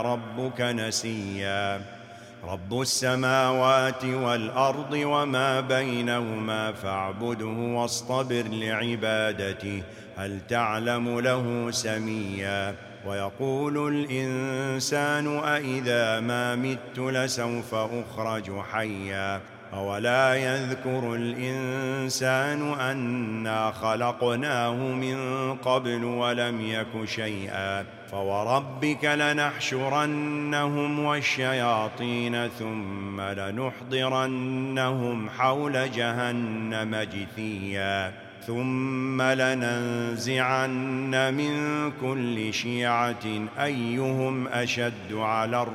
ربك نسيا رب السماوات والأرض وما بينهما فاعبده واصطبر لعبادته هل تعلم له سميا ويقول الإنسان أإذا ما مت لسوف أخرج حيا أولا يذكر الإنسان أنا خلقناه من قبل ولم يك شيئا فوربك لنحشرنهم والشياطين ثم لنحضرنهم حول جهنم جثيا ثم لننزعن من كل شيعة أيهم أشد على